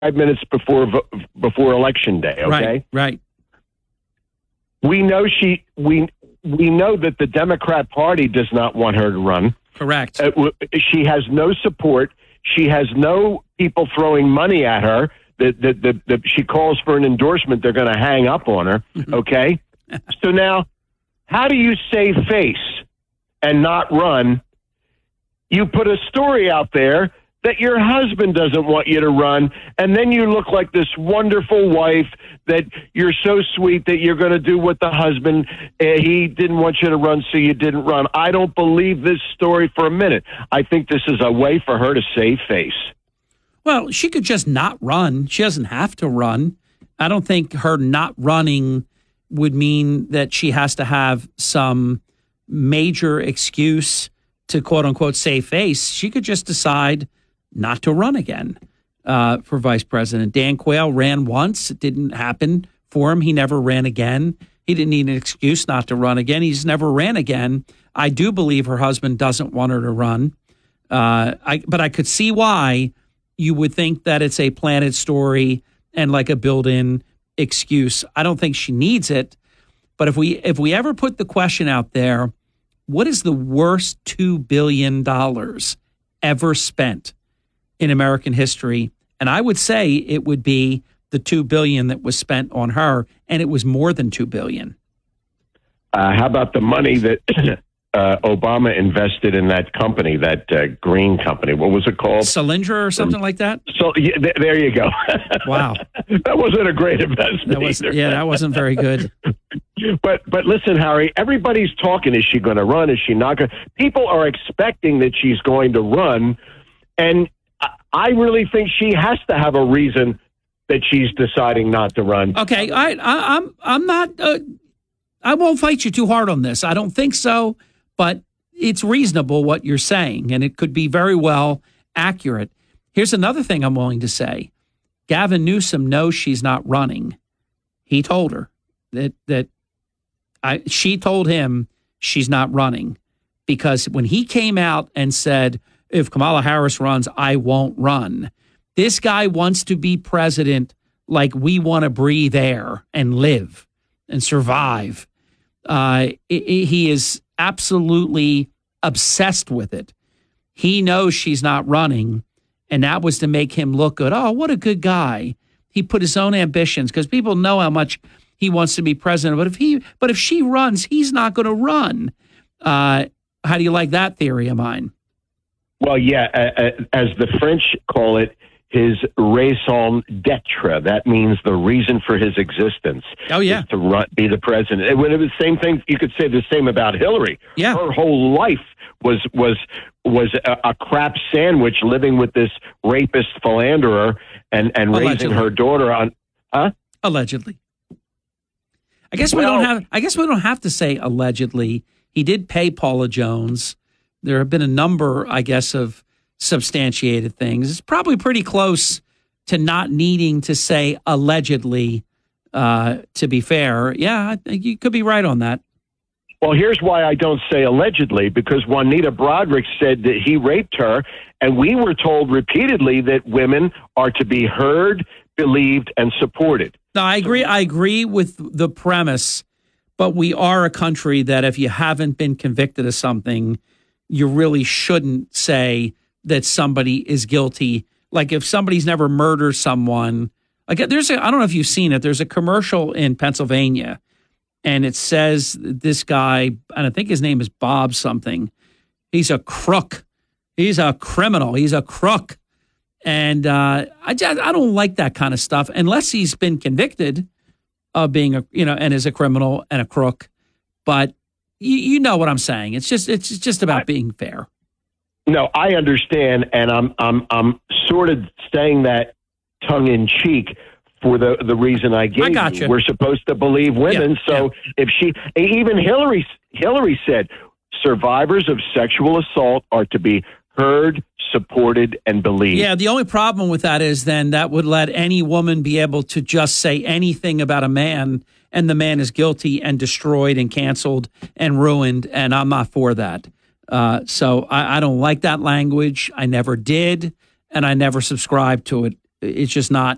minutes before election day. Okay, right. We know we know that the Democrat Party does not want her to run. Correct. She has no support. She has no people throwing money at her. She calls for an endorsement, they're going to hang up on her. Okay, so now, how do you save face and not run? You put a story out there that your husband doesn't want you to run, and then you look like this wonderful wife that you're so sweet that you're going to do what the husband, he didn't want you to run, so you didn't run. I don't believe this story for a minute. I think this is a way for her to save face. Well, she could just not run. She doesn't have to run. I don't think her not running would mean that she has to have some major excuse to quote unquote save face. She could just decide not to run again for vice president. Dan Quayle ran once. It didn't happen for him. He never ran again. He didn't need an excuse not to run again. He's never ran again. I do believe her husband doesn't want her to run. But I could see why you would think that it's a planted story and like a built-in excuse. I don't think she needs it. But if we ever put the question out there, what is the worst $2 billion ever spent in American history? And I would say it would be the $2 billion that was spent on her, and it was more than $2 billion. How about the money that Obama invested in that company, that green company? What was it called? Solyndra or something like that? So yeah, there you go. Wow. That wasn't a great investment. That wasn't very good. But listen, Harry, everybody's talking. Is she going to run? Is she not going to? People are expecting that she's going to run. And I really think she has to have a reason that she's deciding not to run. Okay. I'm not, I won't fight you too hard on this. I don't think so, but it's reasonable what you're saying, and it could be very well accurate. Here's another thing I'm willing to say. Gavin Newsom knows she's not running. He told her she told him she's not running, because when he came out and said, if Kamala Harris runs, I won't run. This guy wants to be president like we want to breathe air and live and survive. He is absolutely obsessed with it. He knows she's not running, and that was to make him look good. Oh, what a good guy. He put his own ambitions, because people know how much he wants to be president. But if she runs, he's not going to run. How do you like that theory of mine? Well, yeah, as the French call it, his raison d'etre. That means the reason for his existence. Oh, yeah. Is to be the president. It was the same thing. You could say the same about Hillary. Yeah. Her whole life was a crap sandwich, living with this rapist philanderer and raising her daughter on. Huh? Allegedly. I guess we don't have to say allegedly. He did pay Paula Jones. There have been a number, I guess, of substantiated things. It's probably pretty close to not needing to say allegedly, to be fair. Yeah, I think you could be right on that. Well, here's why I don't say allegedly, because Juanita Broderick said that he raped her, and we were told repeatedly that women are to be heard, believed, and supported. No, I agree. I agree with the premise, but we are a country that if you haven't been convicted of something, you really shouldn't say that somebody is guilty. Like if somebody's never murdered someone, like I don't know if you've seen it. There's a commercial in Pennsylvania, and it says this guy, and I think his name is Bob something. He's a crook. He's a criminal. He's a crook. And I don't like that kind of stuff unless he's been convicted of being and is a criminal and a crook. But you know what I'm saying. It's just about being fair. No, I understand, and I'm sort of saying that tongue in cheek for the reason I gave you. We're supposed to believe women, if even Hillary said survivors of sexual assault are to be heard, supported, and believed. Yeah, the only problem with that is then that would let any woman be able to just say anything about a man, and the man is guilty and destroyed and canceled and ruined, and I'm not for that. So I don't like that language. I never did, and I never subscribed to it. It's just not